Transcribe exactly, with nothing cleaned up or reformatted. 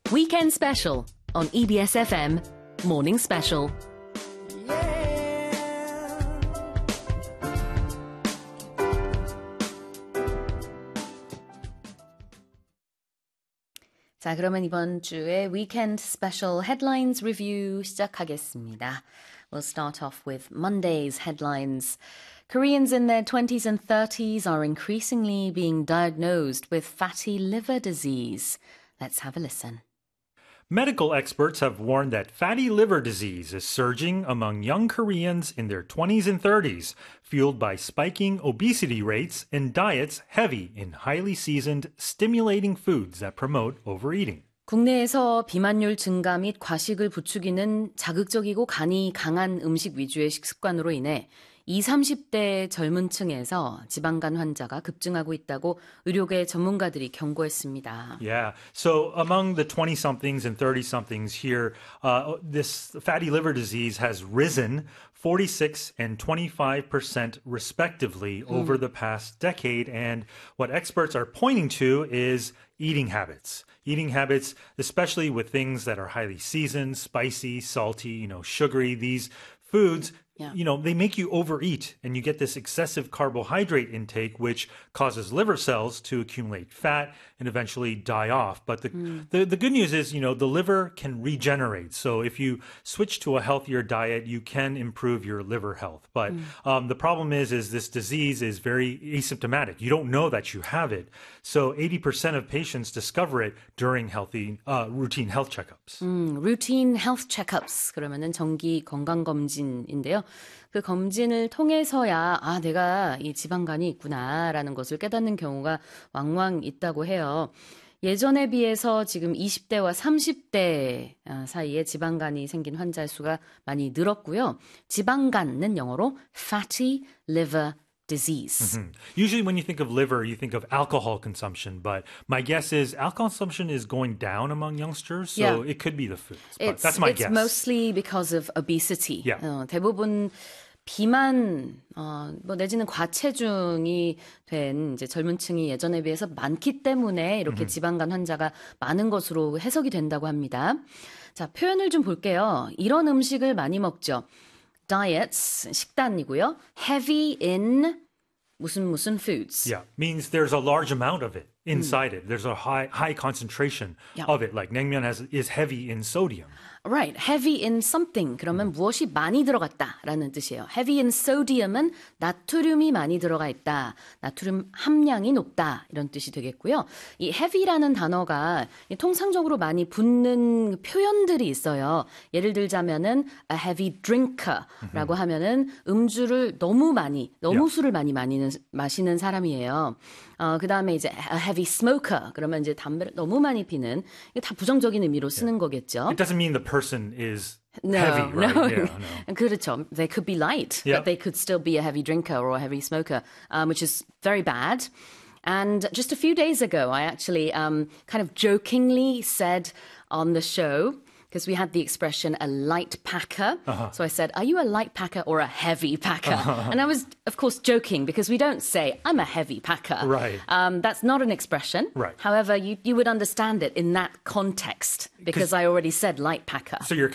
Weekend Special on E B S F M Morning Special. 자, 그러면 이번 주에 Weekend Special Headlines Review 시작하겠습니다. We'll start off with Monday's headlines. Koreans in their twenties and thirties are increasingly being diagnosed with fatty liver disease. Let's have a listen. Medical experts have warned that fatty liver disease is surging among young Koreans in their twenties and thirties, fueled by spiking obesity rates and diets heavy in highly seasoned, stimulating foods that promote overeating. 국내에서 비만율 증가 및 과식을 부추기는 자극적이고 간이 강한 음식 위주의 식습관으로 인해 이십, 삼십 대 젊은 층에서 지방간 환자가 급증하고 있다고 의료계 전문가들이 경고했습니다. Yeah. So among the twenty-somethings and thirty-somethings here, uh, this fatty liver disease has risen forty-six and twenty-five percent respectively over the past decade. And what experts are pointing to is eating habits. Eating habits, especially with things that are highly seasoned, spicy, salty, you know, sugary, these foods, yeah. you know, they make you overeat and you get this excessive carbohydrate intake, which causes liver cells to accumulate fat and eventually die off. But the, mm. the, the good news is, you know, the liver can regenerate. So if you switch to a healthier diet, you can improve your liver health. But mm. um, the problem is, is this disease is very asymptomatic. You don't know that you have it. So eighty percent of patients discover it during healthy, uh, routine health checkups. 음, routine health checkups. 그러면은 정기 건강검진인데요. 그 검진을 통해서야 아 내가 이 지방간이 있구나라는 것을 깨닫는 경우가 왕왕 있다고 해요. 예전에 비해서 지금 이십 대와 삼십 대 사이에 지방간이 생긴 환자 수가 많이 늘었고요. 지방간은 영어로 fatty liver disease. Mm-hmm. Usually when you think of liver, you think of alcohol consumption, but my guess is alcohol consumption is going down among youngsters, so yeah. it could be the foods. But It's, that's my it's guess. It's mostly because of obesity. Yeah. 어, 대부분 비만, 어, 뭐 내지는 과체중이 된 이제 젊은 층이 예전에 비해서 많기 때문에 이렇게 mm-hmm. 지방간 환자가 많은 것으로 해석이 된다고 합니다. 자, 표현을 좀 볼게요. 이런 음식을 많이 먹죠. diets, 식단이고요. heavy in 무슨 무슨 foods. Yeah, means there's a large amount of it inside mm. it. There's a high high concentration yeah. of it. Like naengmyeon has is heavy in sodium. Right, heavy in something. 그러면 mm. 무엇이 많이 들어갔다라는 뜻이에요. heavy in sodium은 나트륨이 많이 들어가 있다. 나트륨 함량이 높다. 이런 뜻이 되겠고요. 이 heavy라는 단어가 통상적으로 많이 붙는 표현들이 있어요. 예를 들자면은 a heavy drinker라고 mm-hmm. 하면은 음주를 너무 많이, 너무 yeah. 술을 많이 마시는, 마시는 사람이에요. 어, 그 다음에 이제 a heavy smoker. 그러면 이제 담배를 너무 많이 피는, 이게 다 부정적인 의미로 쓰는 yeah. 거겠죠. It doesn't mean the person is no, heavy, right? No. Yeah, no. 그렇죠. They could be light, yeah. but they could still be a heavy drinker or a heavy smoker, um, which is very bad. And just a few days ago, I actually um, kind of jokingly said on the show, because we had the expression a light packer. Uh-huh. So I said, are you a light packer or a heavy packer? Uh-huh. And I was, of course, joking because we don't say, I'm a heavy packer. Right. Um, that's not an expression. Right. However, you, you would understand it in that context because I already said light packer. So you're